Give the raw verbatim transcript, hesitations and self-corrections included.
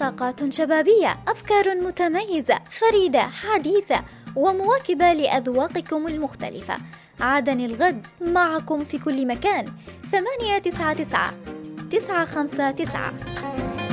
حلقات شبابية، أفكار متميزة فريدة حديثة ومواكبة لأذواقكم المختلفة. عادني الغد معكم في كل مكان. ثمانية تسعة تسعة تسعة خمسة تسعة.